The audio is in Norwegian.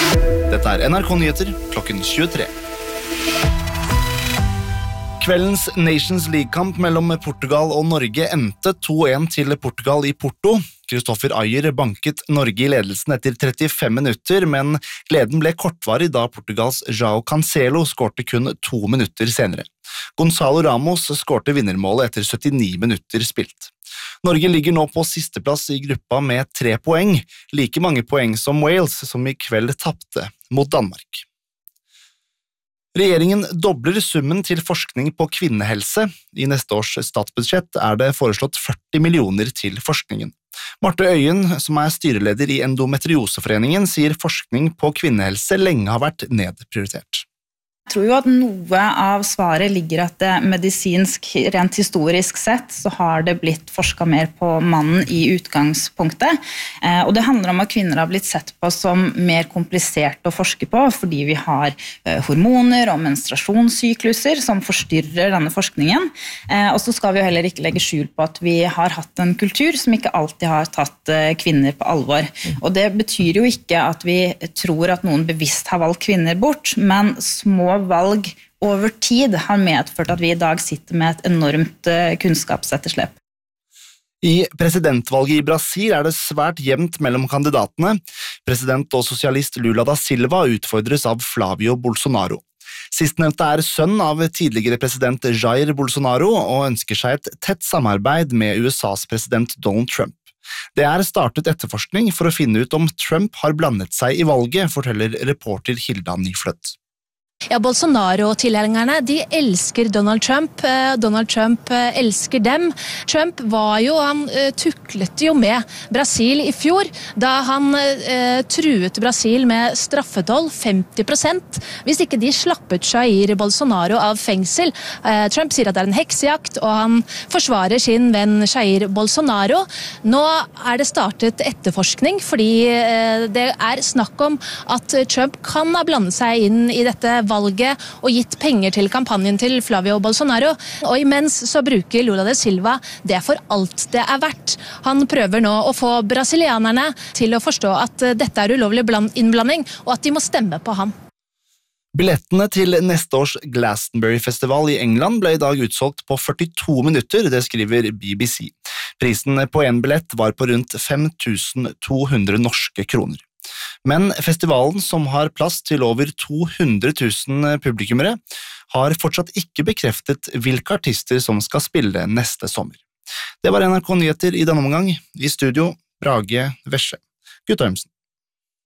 Dette NRK Nyheter klokken 23. Kveldens Nations League-kamp mellom Portugal og Norge endte 2-1 til Portugal i Porto. Kristoffer Ajer banket Norge i ledelsen etter 35 minutter, men gleden ble kortvarig da Portugals João Cancelo skårte kun 2 minutter senere. Gonçalo Ramos skårte vinnermålet etter 79 minutter spilt. Norge ligger nå på sisteplass i gruppa med 3 poeng, like mange poeng som Wales, som i kveld tappte mot Danmark. Regjeringen dobler summen til forskning på kvinnehelse. I neste års statsbudsjett er det foreslått 40 millioner til forskningen. Marte Øyen, som er styreleder i Endometrioseforeningen, sier forskning på kvinnehelse lenge har vært nedprioritert. Jeg tror jo at noe av svaret ligger at det medisinsk, rent historisk sett, så har det blitt forsket mer på mannen i utgangspunktet. Og det handler om at kvinner har blitt sett på som mer komplisert å forske på, fordi vi har hormoner og menstruasjonssykluser som forstyrrer denne forskningen. Og så skal vi jo heller ikke legge skjul på at vi har hatt en kultur som ikke alltid har tatt kvinner på alvor. Og det betyr jo ikke at vi tror at noen bevisst har valgt kvinner bort, men små valg over tid har medført at vi i dag sitter med et enormt kunnskapsetterslep. I presidentvalget i Brasil er det svært jevnt mellom kandidatene. President og sosialist Lula da Silva utfordres av Flavio Bolsonaro. Sistnevnte er sønn av tidligere president Jair Bolsonaro og ønsker seg et tett samarbeid med USAs president Donald Trump. Det er startet etterforskning for å finne ut om Trump har blandet seg i valget, forteller reporter Hilda Nyflødt. Ja, Bolsonaro-tilhengerne, de elsker Donald Trump. Donald Trump elsker dem. Trump han tuklet jo med Brasil i fjor, da han truet Brasil med straffetoll 50%, hvis ikke de slappet Jair Bolsonaro av fengsel. Trump sier at det er en heksejakt, og han forsvarer sin venn Jair Bolsonaro. Nå er det startet etterforskning, fordi det er snakk om at Trump kan ha blandet seg inn i dette valget og gitt penger til kampanjen til Flavio Bolsonaro. Og imens så bruker Lula da Silva det for alt det er verdt. Han prøver nå å få brasilianerne til å forstå at dette er ulovlig innblanding, og at de må stemme på ham. Billettene til neste års Glastonbury-festival i England ble i dag utsolgt på 42 minutter, det skriver BBC. Prisen på en billett var på rundt 5.200 norske kroner. Men festivalen, som har plass til over 200 000 publikummere, har fortsatt ikke bekreftet hvilke artister som skal spille neste sommer. Det var NRK Nyheter i denne omgang. I studio, Brage Vesje. Guttormsen.